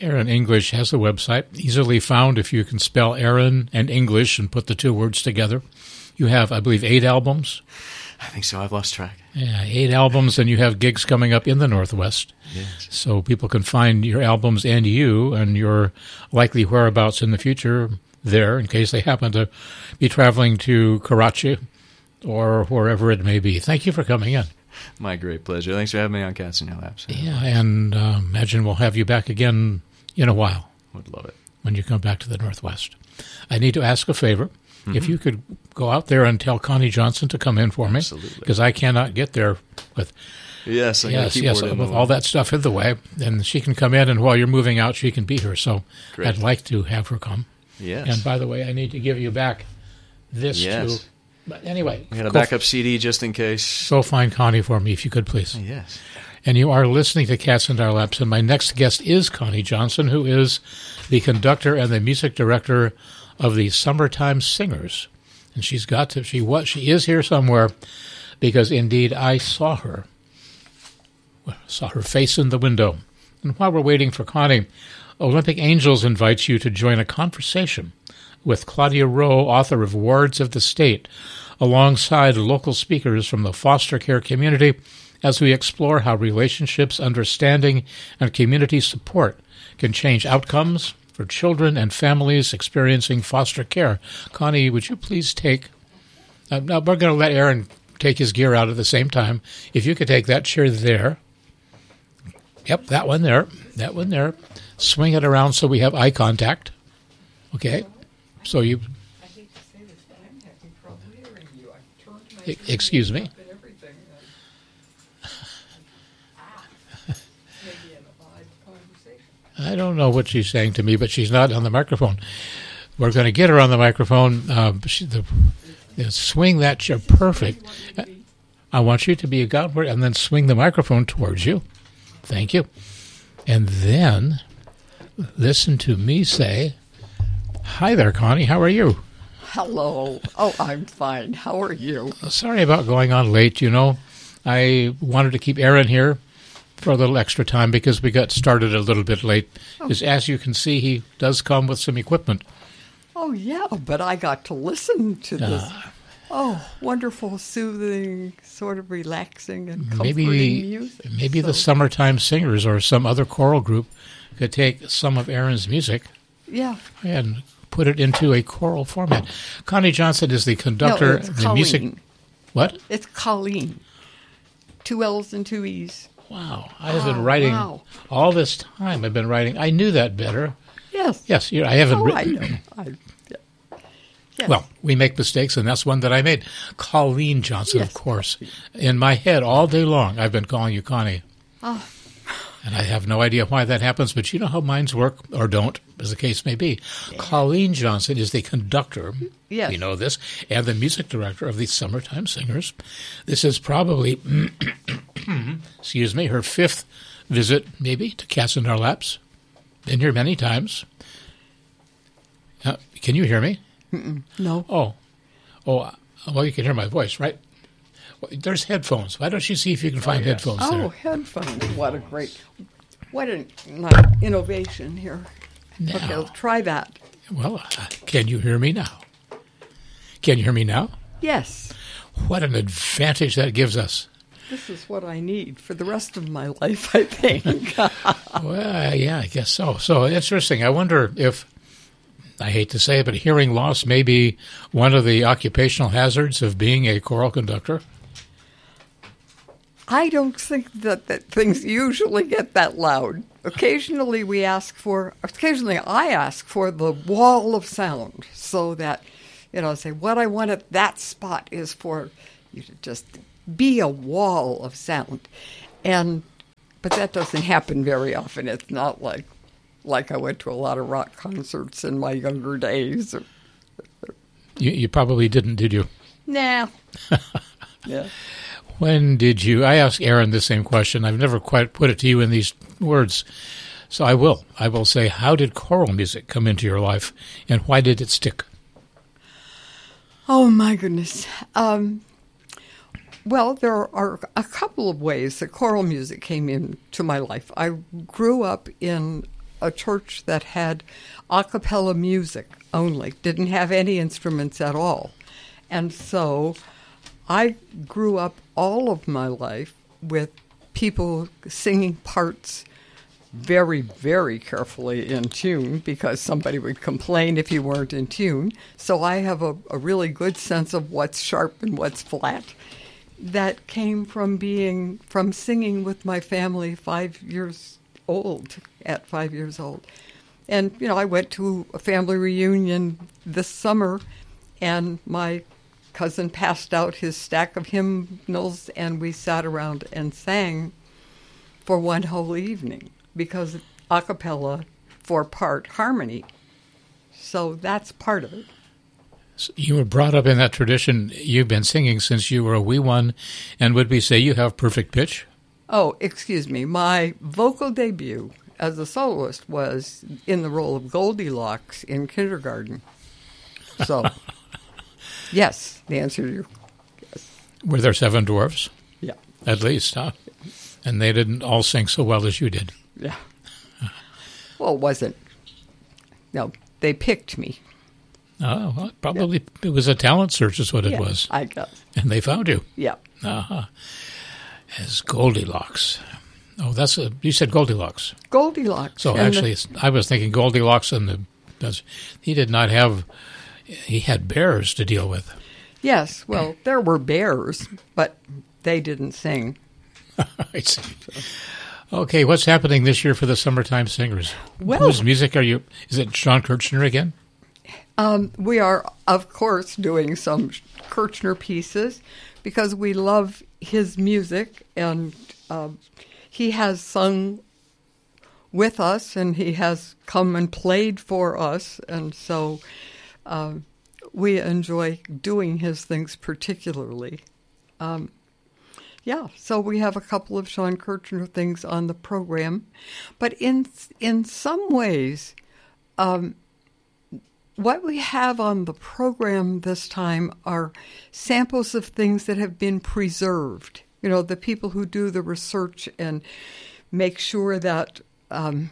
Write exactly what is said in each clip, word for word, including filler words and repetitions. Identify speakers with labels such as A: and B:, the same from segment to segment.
A: Erin English has a website, easily found if you can spell Erin and English and put the two words together. You have, I believe, eight albums.
B: I think so. I've lost track.
A: Yeah, eight albums, and you have gigs coming up in the Northwest.
B: Yes.
A: So people can find your albums and you and your likely whereabouts in the future there in case they happen to be traveling to Karachi or wherever it may be. Thank you for coming in.
B: My great pleasure. Thanks for having me on Cats and Labs.
A: Yeah, and uh, imagine we'll have you back again in a while.
B: Would love it.
A: When you come back to the Northwest. I need to ask a favor. Mm-hmm. If you could go out there and tell Connie Johnson to come in for me.
B: Absolutely.
A: Because I cannot get there with
B: yes, I
A: yes, yes, with all that stuff in the way. And she can come in, and while you're moving out, she can be here. So Great. I'd like to have her come.
B: Yes.
A: And by the way, I need to give you back this
B: yes.
A: too. But anyway.
B: We got a backup f- C D just in case.
A: Go find Connie for me, if you could, please.
B: Yes.
A: And you are listening to Cats in Our Laps, and my next guest is Connie Johnson, who is the conductor and the music director of the Summertime Singers. And she's got to, she was, she is here somewhere, because indeed I saw her, saw her face in the window. And while we're waiting for Connie, Olympic Angels invites you to join a conversation with Claudia Rowe, author of Wards of the State, alongside local speakers from the foster care community, as we explore how relationships, understanding, and community support can change outcomes for children and families experiencing foster care. Connie, would you please take... Uh, now, we're going to let Aaron take his gear out at the same time. If you could take that chair there. Yep, that one there. That one there. Swing it around so we have eye contact. Okay? So you...
C: I hate to say this, but I'm having trouble hearing you. I turned my...
A: E- excuse me? I don't know what she's saying to me, but she's not on the microphone. We're going to get her on the microphone. Uh, she, the, the, swing that chair. Perfect. I want you to be a godward and then swing the microphone towards you. Thank you. And then listen to me say, hi there, Connie. How are you?
C: Hello. Oh, I'm fine. How are you?
A: Sorry about going on late. You know, I wanted to keep Aaron here for a little extra time because we got started a little bit late. Because oh. as you can see, he does come with some equipment.
C: Oh, yeah, but I got to listen to this. Uh, oh, wonderful, soothing, sort of relaxing and comforting
A: maybe,
C: music.
A: Maybe
C: so.
A: the Summertime Singers or some other choral group could take some of Aaron's music
C: yeah.
A: and put it into a choral format. Connie Johnson is the conductor.
C: No, it's
A: the
C: Colleen.
A: music. What?
C: It's Colleen. Two L's and two E's.
A: Wow. I have been oh, writing
C: wow.
A: all this time. I've been writing. I knew that better.
C: Yes.
A: Yes, I haven't
C: oh,
A: written.
C: I know. I, yeah. yes.
A: Well, we make mistakes, and that's one that I made. Colleen Johnson,
C: yes.
A: of course. In my head all day long, I've been calling you Connie.
C: Oh.
A: And I have no idea why that happens, but you know how minds work, or don't, as the case may be. Yeah. Colleen Johnson is the conductor,
C: yes.
A: we know this, and the music director of the Summertime Singers. This is probably, excuse me, her fifth visit, maybe, to Cats in Our Laps. Been here many times. Uh, can you hear me?
C: Mm-mm. No.
A: Oh. Oh, well, you can hear my voice, right? There's headphones. Why don't you see if you can find
B: oh, yes.
A: headphones
C: oh,
A: there?
C: Oh, headphones. What a great, what an uh, innovation here.
A: Now,
C: okay, I'll try that.
A: Well, uh, can you hear me now? Can you hear me now?
C: Yes.
A: What an advantage that gives us.
C: This is what I need for the rest of my life, I think.
A: Well, yeah, I guess so. So interesting. I wonder if, I hate to say it, but hearing loss may be one of the occupational hazards of being a choral conductor.
C: I don't think that, that things usually get that loud. Occasionally we ask for, occasionally I ask for the wall of sound so that, you know, say what I want at that spot is for you to just be a wall of sound. And, but that doesn't happen very often. It's not like, like I went to a lot of rock concerts in my younger days.
A: You, you probably didn't, did you?
C: Nah. Yeah.
A: When did you, I asked Aaron the same question. I've never quite put it to you in these words. So I will. I will say, how did choral music come into your life, and why did it stick?
C: Oh, my goodness. Um, well, there are a couple of ways that choral music came into my life. I grew up in a church that had a cappella music only, didn't have any instruments at all. And so I grew up all of my life with people singing parts very, very carefully in tune, because somebody would complain if you weren't in tune. So I have a, a really good sense of what's sharp and what's flat. That came from being, from singing with my family five years old, at five years old. And, you know, I went to a family reunion this summer, and my cousin passed out his stack of hymnals, and we sat around and sang for one whole evening, because a cappella, four-part harmony. So that's part of it.
A: So you were brought up in that tradition. You've been singing since you were a wee one, and would we say you have perfect pitch?
C: Oh, excuse me. My vocal debut as a soloist was in the role of Goldilocks in kindergarten. So, yes, the answer to your yes.
A: Were there seven dwarfs?
C: Yeah.
A: At least, huh? And they didn't all sing so well as you did.
C: Yeah. Well, it wasn't. No, they picked me.
A: Oh, well, probably yeah. It was a talent search is what it
C: yeah,
A: was.
C: I guess.
A: And they found you.
C: Yeah.
A: Uh-huh. As Goldilocks. Oh, that's a, you said Goldilocks.
C: Goldilocks.
A: So actually, the, I was thinking Goldilocks and the, that's, he did not have, he had bears to deal with.
C: Yes, well, there were bears, but they didn't sing.
A: I see. Okay, what's happening this year for the Summertime Singers?
C: Well,
A: whose music are you? Is it Sean Kirchner again?
C: Um, we are, of course, doing some Kirchner pieces because we love his music, and um, he has sung with us, and he has come and played for us, and so uh, we enjoy doing his things particularly. Um, Yeah, so we have a couple of Sean Kirchner things on the program. But in in some ways, um, what we have on the program this time are samples of things that have been preserved. You know, the people who do the research and make sure that um,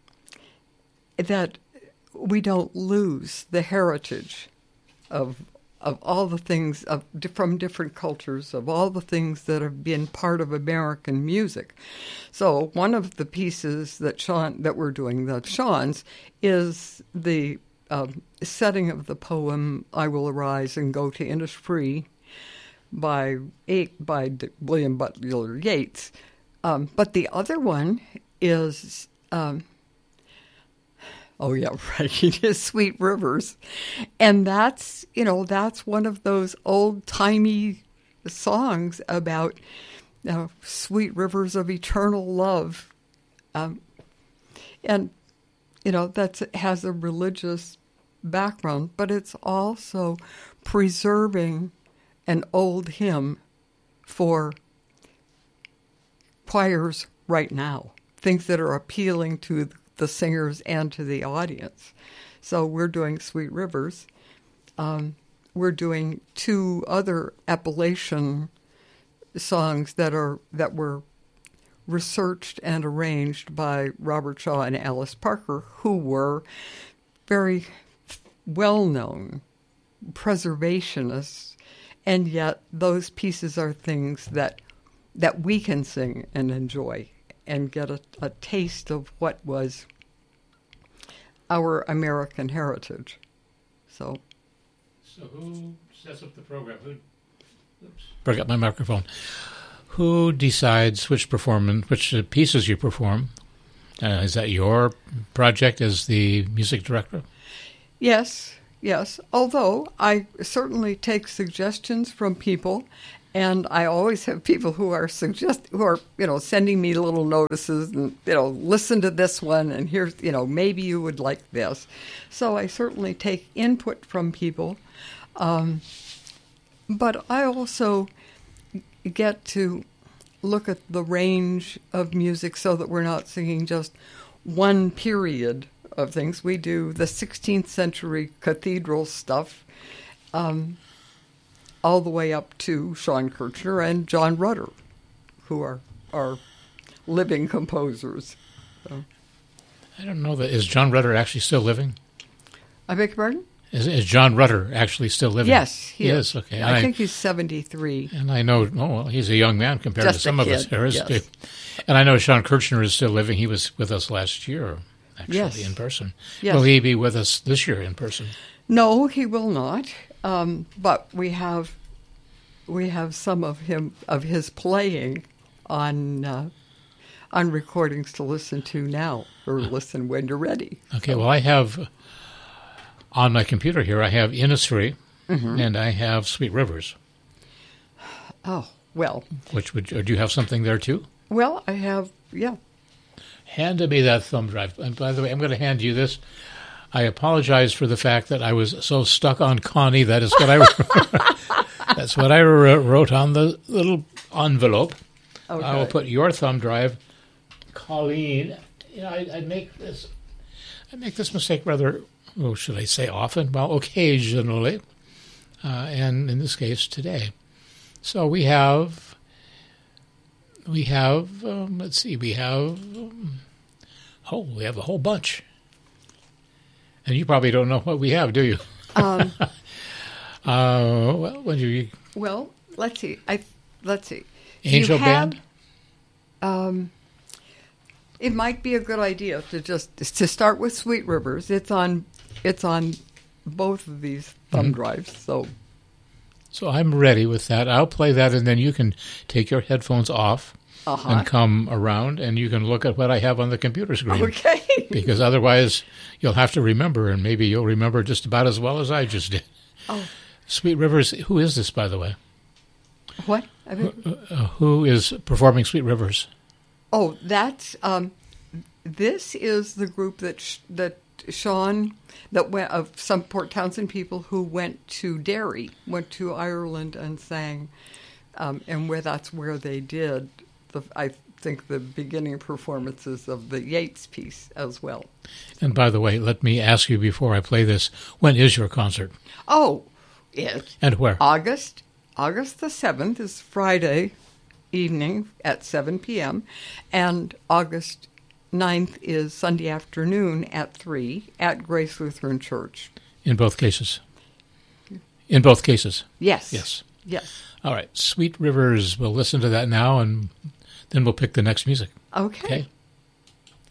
C: that we don't lose the heritage of of all the things of, from different cultures, of all the things that have been part of American music. So one of the pieces that Sean that we're doing, the Sean's, is the um, setting of the poem "I Will Arise and Go to Innisfree" by by William Butler Yeats. Um, but the other one is. Um, Oh, yeah, right. It is Sweet Rivers. And that's, you know, that's one of those old-timey songs about you know, sweet rivers of eternal love. Um, and, you know, that has a religious background, but it's also preserving an old hymn for choirs right now, things that are appealing to the the singers and to the audience. So we're doing Sweet Rivers. Um, we're doing two other Appalachian songs that are that were researched and arranged by Robert Shaw and Alice Parker, who were very well-known preservationists, and yet those pieces are things that that we can sing and enjoy and get a, a taste of what was our American heritage. So,
A: so who sets up the program? Who? Oops, forgot my microphone. Who decides which performance, which pieces you perform? Uh, is that your project as the music director?
C: Yes, yes. Although I certainly take suggestions from people. And I always have people who are suggest who are you know sending me little notices and you know listen to this one and here's you know maybe you would like this. So I certainly take input from people, um, but I also get to look at the range of music so that we're not singing just one period of things. We do the sixteenth century cathedral stuff. Um, all the way up to Sean Kirchner and John Rutter, who are, are living composers. So.
A: I don't know that. Is John Rutter actually still living?
C: I beg your pardon?
A: Is, is John Rutter actually still living?
C: Yes, he,
A: he
C: is.
A: is. Okay,
C: I
A: and
C: think he's seventy-three.
A: And I know, oh, well, he's a young man compared
C: Just
A: to some
C: a
A: of us
C: kid,
A: here. isn't
C: yes.
A: he? And I know Sean Kirchner is still living. He was with us last year, actually,
C: Yes.
A: in person.
C: Yes.
A: Will he be with us this year in person?
C: No, he will not. Um, but we have we have some of him of his playing on uh, on recordings to listen to now, or listen when you're ready.
A: Okay, well, I have on my computer here, I have Innisfree
C: Mm-hmm.
A: and I have Sweet Rivers.
C: Oh well,
A: Which would, or do you have something there too?
C: well I have yeah.
A: Hand me that thumb drive. And by the way, I'm going to hand you this. I apologize for the fact that I was so stuck on Connie. That is what I that's what I wrote on the little envelope.
C: Okay.
A: I will put your thumb drive, Colleen. You know, I, I make this. I make this mistake rather. Oh, should I say often? Well, occasionally, uh, and in this case, today. So we have. We have. Um, let's see. We have. Um, oh, we have a whole bunch. And you probably don't know what we have, do you?
C: Um,
A: uh, well, when you
C: well, let's see. I let's see.
A: Angel
C: You have-
A: Band.
C: Um, it might be a good idea to just to start with Sweet Rivers. It's on it's on both of these thumb
A: Mm-hmm.
C: drives. So
A: So I'm ready with that. I'll play that, and then you can take your headphones off
C: uh-huh.
A: and come around, and you can look at what I have on the computer screen.
C: Okay.
A: Because otherwise, you'll have to remember, and maybe you'll remember just about as well as I just did.
C: Oh.
A: Sweet Rivers. Who is this, by the way?
C: What? I mean,
A: Uh, who is performing Sweet Rivers?
C: oh, that's um, this is the group that sh- that Sean that went of some Port Townsend people who went to Derry, went to Ireland and sang, um, and where that's where they did the I think the beginning performances of the Yeats piece as well.
A: And by the way, let me ask you before I play this: when is your concert,
C: Oh, it's
A: and where?
C: August August the seventh is Friday evening at seven p.m. and August ninth is Sunday afternoon at three at Grace Lutheran Church.
A: In both cases. In both cases.
C: Yes.
A: Yes.
C: Yes.
A: All right. Sweet Rivers. We'll listen to that now, and then we'll pick the next music.
C: Okay.
A: Okay.